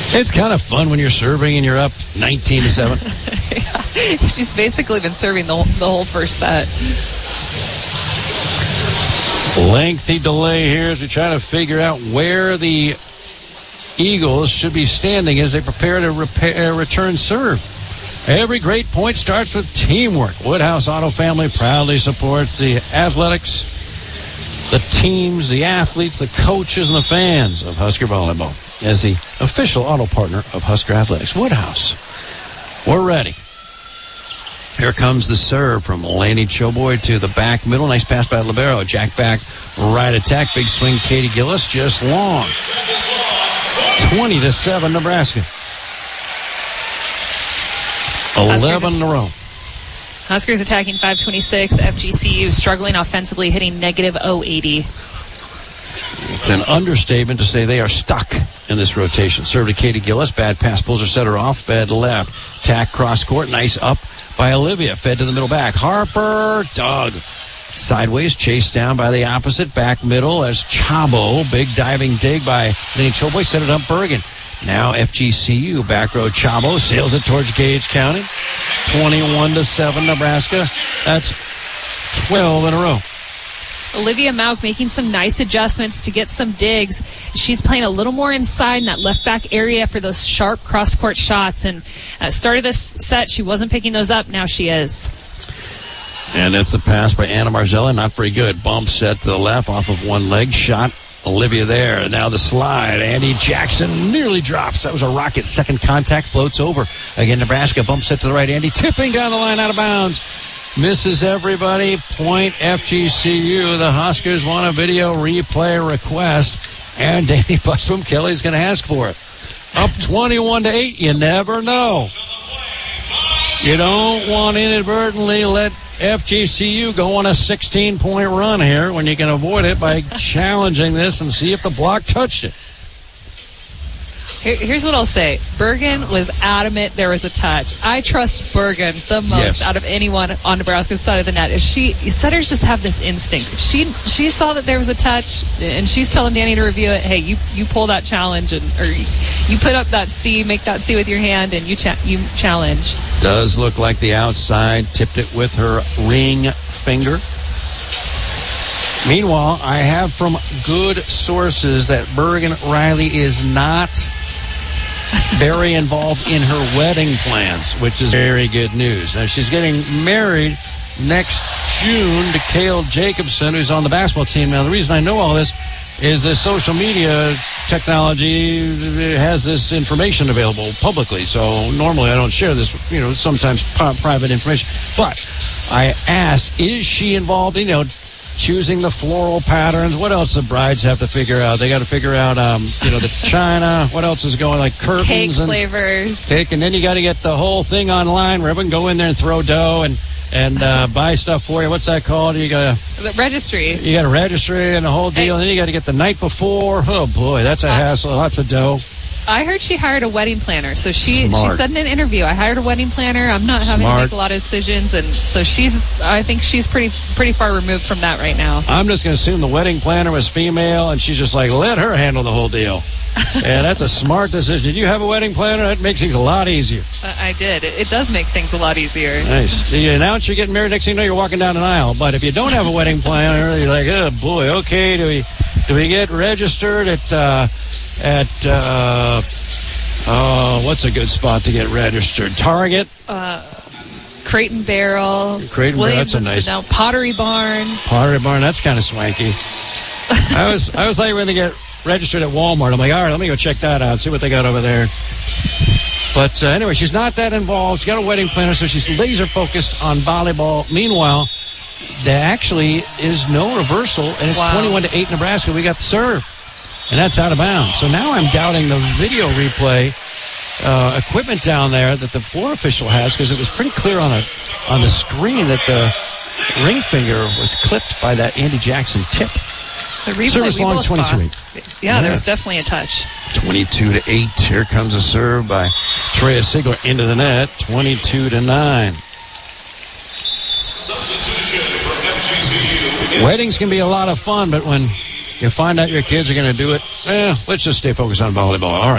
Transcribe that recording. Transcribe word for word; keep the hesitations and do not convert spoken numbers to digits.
It's kind of fun when you're serving and you're up nineteen to seven. Yeah. She's basically been serving the, the whole first set. Lengthy delay here as we try to figure out where the Eagles should be standing as they prepare to repair, return serve. Every great point starts with teamwork. Woodhouse Auto Family proudly supports the athletics, the teams, the athletes, the coaches, and the fans of Husker Volleyball as the official auto partner of Husker Athletics. Woodhouse, we're ready. Here comes the serve from Laney Choboy to the back middle. Nice pass by Libero. Jack back, right attack. Big swing, Katie Gillis, just long. twenty to seven, Nebraska. eleven in a row. Huskers attacking five twenty-six. F G C U struggling offensively, hitting negative oh eighty. It's an understatement to say they are stuck in this rotation. Serve to Katie Gillis. Bad pass, pulls her setter off. Fed left. Tack cross court. Nice up by Olivia. Fed to the middle back. Harper. Doug. Sideways. Chased down by the opposite. Back middle as Chabo. Big diving dig by Laney Choboy. Set it up Bergen. Now F G C U. Back row Chabo. Sails it towards Gage County. twenty-one to seven Nebraska. That's twelve in a row. Olivia Mauk making some nice adjustments to get some digs. She's playing a little more inside in that left back area for those sharp cross-court shots. And at start of this set, she wasn't picking those up. Now she is. And that's the pass by Anna Marzella. Not very good. Bump set to the left off of one leg. Shot Olivia there. And now the slide. Andy Jackson nearly drops. That was a rocket. Second contact. Floats over. Again, Nebraska. Bump set to the right. Andy tipping down the line out of bounds. Misses everybody. Point F G C U. The Huskers want a video replay request. And Danny Bustum Kelly's going to ask for it. Up twenty-one to eight. You never know. You don't want to inadvertently let F G C U go on a sixteen-point run here when you can avoid it by challenging this and see if the block touched it. Here, here's what I'll say. Bergen was adamant there was a touch. I trust Bergen the most Yes. out of anyone on Nebraska's side of the net. If she, setters just have this instinct. If she she saw that there was a touch, and she's telling Danny to review it. Hey, you you pull that challenge, and or you put up that C, make that C with your hand, and you cha- you challenge. Does look like the outside. Tipped it with her ring finger. Meanwhile, I have from good sources that Bergen Riley is not very involved in her wedding plans, which is very good news. Now, she's getting married next June to Cale Jacobson, who's on the basketball team. Now, the reason I know all this is the social media technology has this information available publicly. So normally I don't share this, you know, sometimes p- private information. But I asked, is she involved, you know, choosing the floral patterns? What else the brides have to figure out? They got to figure out, um, you know, the china. What else is going, like curtains? Cake and flavors. Cake, and then you got to get the whole thing online where everyone can go in there and throw dough and and uh, buy stuff for you. What's that called? You got to The registry. you got to registry and the whole deal, and then you got to get the night before. Oh boy, that's a hassle. Lots of dough. I heard she hired a wedding planner. So she, she Smart. said in an interview, I hired a wedding planner. I'm not having Smart. to make a lot of decisions. And so she's, I think she's pretty pretty far removed from that right now. I'm just going to assume the wedding planner was female, and she's just like, let her handle the whole deal. And that's a smart decision. Did you have a wedding planner? That makes things a lot easier. Uh, I did. It, it does make things a lot easier. Nice. You announce you're getting married, next thing you know, you're walking down an aisle. But if you don't have a wedding planner, you're like, oh boy, okay, do we do we get registered at uh, at uh, oh, what's a good spot to get registered? Target. Uh, Crate and Barrel. Crate and Barrel, Williams that's a nice- and Sedell, Pottery Barn. Pottery Barn, that's kind of swanky. I was I was like when they get registered at Walmart. I'm like, all right, let me go check that out, see what they got over there. But uh, anyway, she's not that involved. She's got a wedding planner, so she's laser focused on volleyball. Meanwhile, there actually is no reversal, and it's Wow. twenty-one to eight Nebraska. We got the serve, and that's out of bounds. So now I'm doubting the video replay uh, equipment down there that the floor official has, because it was pretty clear on a on the screen that the ring finger was clipped by that Andy Jackson tip. The replay Service we long both twenty-two saw. eight. Yeah, Yeah. there was definitely a touch. twenty-two to eight. Here comes a serve by Treya Sigler into the net. twenty-two to nine. Weddings can be a lot of fun, but when you find out your kids are going to do it, eh, let's just stay focused on volleyball. All right.